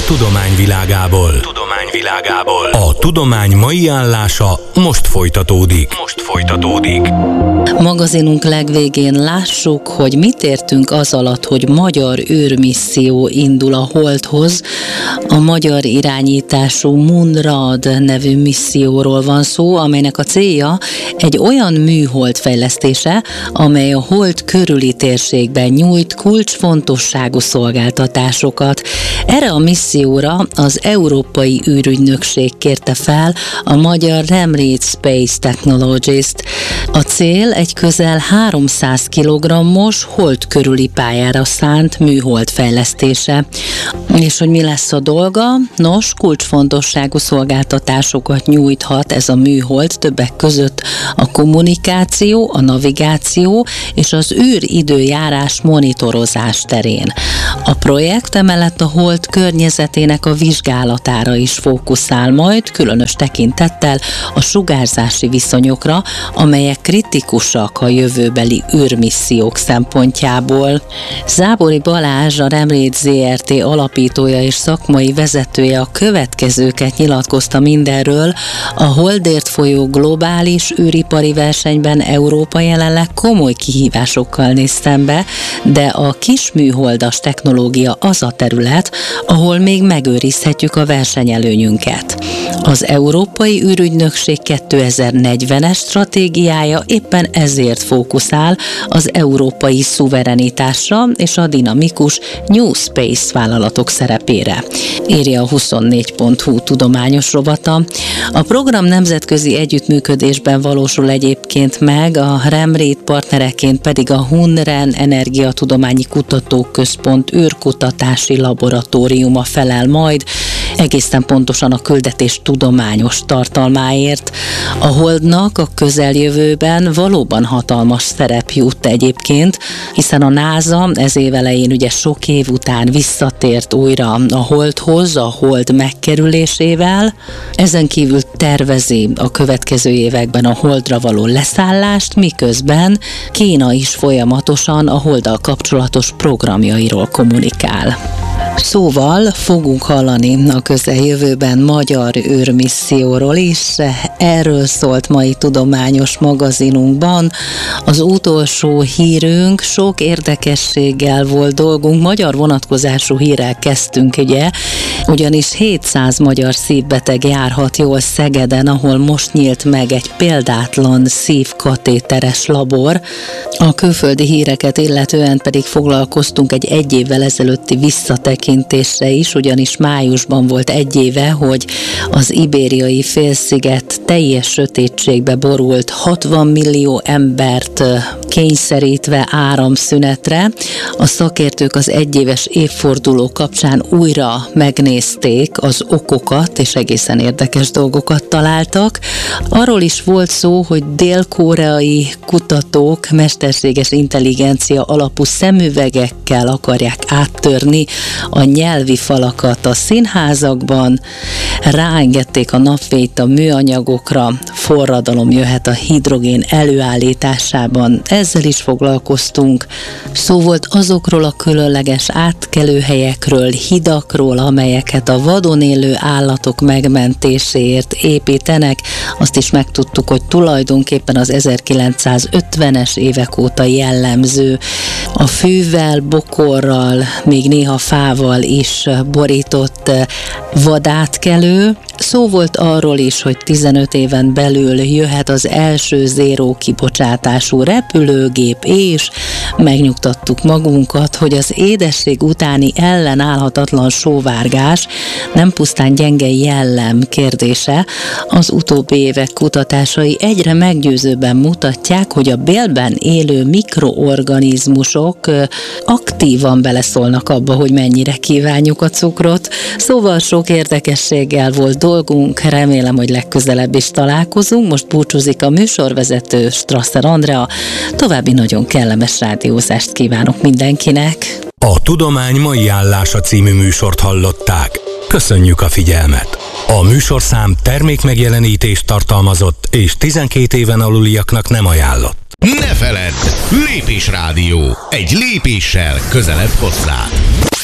tudomány világából. A tudomány mai állása most folytatódik. Magazinunk legvégén lássuk, hogy mit értünk az alatt, hogy magyar űrmisszió indul a Holdhoz. A magyar irányítású Munrad nevű misszióról van szó, amelynek a célja egy olyan műhold fejlesztése, amely a Hold körüli térségben nyújt kulcsfontosságú szolgáltatásokat. Erre a misszióra az Európai űrügynökség kérte fel a magyar Remrit Space Technologies-t. A cél egy közel 300 kg-os hold körüli pályára szánt műhold fejlesztése. És hogy mi lesz a dolga? Nos, kulcsfontosságú szolgáltatásokat nyújthat ez a műhold, többek között a kommunikáció, a navigáció és az űridőjárás monitorozás terén. A projekt emellett a hold környezetének a vizsgálatára is fókuszál majd, különös tekintettel a sugárzási viszonyokra, amelyek kritikusak a jövőbeli űrmissziók szempontjából. Zábori Balázs, a Remrit Zrt. Alapítója és szakmai vezetője a következőket nyilatkozta mindenről. A Holdért folyó globális űripari versenyben Európa jelenleg komoly kihívásokkal néz szembe, de a kisműholdas technológia az a terület, ahol még megőrizhetjük a versenyelőnyünket. Az Európai űrügynökség 2040-es stratégiája éppen ezért fókuszál az európai szuverenitásra és a dinamikus New Space vállalatok szerepére, írja a 24.hu tudományos rovata. A program nemzetközi együttműködésben valósul egyébként meg, a Remrit partnereként pedig a Hunren Energiatudományi Kutatóközpont űrkutatási laboratóriuma felel majd, egészen pontosan a küldetés tudományos tartalmáért. A Holdnak a közeljövőben valóban hatalmas szerep jut egyébként, hiszen a NASA ez év elején ugye sok év után visszatért újra a Holdhoz, a Hold megkerülésével. Ezen kívül tervezi a következő években a Holdra való leszállást, miközben Kína is folyamatosan a Holddal kapcsolatos programjairól kommunikál. Szóval fogunk hallani a közeljövőben magyar űrmisszióról is. Erről szólt mai tudományos magazinunkban. Az utolsó hírünk, sok érdekességgel volt dolgunk, magyar vonatkozású hírrel kezdtünk, ugye? Ugyanis 700 magyar szívbeteg járhat jól Szegeden, ahol most nyílt meg egy példátlan szívkatéteres labor. A külföldi híreket illetően pedig foglalkoztunk egy évvel ezelőtti visszatekintésre is, ugyanis májusban volt egy éve, hogy az Ibériai félsziget teljes sötétségbe borult, 60 millió embert kényszerítve áramszünetre. A szakértők az egyéves évforduló kapcsán újra megnézték az okokat, és egészen érdekes dolgokat találtak. Arról is volt szó, hogy dél-koreai kutatók mesterséges intelligencia alapú szemüvegekkel akarják áttörni a nyelvi falakat a színházakban, ráengedték a napfényt a műanyagokra, forradalom jöhet a hidrogén előállításában, ezzel is foglalkoztunk. Szó volt azokról a különleges átkelőhelyekről, hidakról, amelyeket a vadon élő állatok megmentéséért építenek. Azt is megtudtuk, hogy tulajdonképpen az 1950-es évek óta jellemző a fűvel, bokorral, még néha fával is borított vadátkelő. Szó volt arról is, hogy 15 éven belül jöhet az első zéró kibocsátású repülőgép, és megnyugtattuk magunkat, hogy az édesség utáni ellenállhatatlan sóvárgás nem pusztán gyenge jellem kérdése. Az utóbbi évek kutatásai egyre meggyőzőbben mutatják, hogy a bélben élő mikroorganizmusok aktívan beleszólnak abba, hogy mennyire kívánjuk a cukrot. Szóval sok érdekességgel volt dolgunk, remélem, hogy legközelebb is találkozunk. Most búcsúzik a műsorvezető, Strasser Andrea. További nagyon kellemes rádiózást kívánok mindenkinek. A Tudomány mai állása című műsort hallották. Köszönjük a figyelmet! A műsorszám termékmegjelenítést tartalmazott és 12 éven aluliaknak nem ajánlott. Ne feledd! Lépés Rádió. Egy lépéssel közelebb hozzád.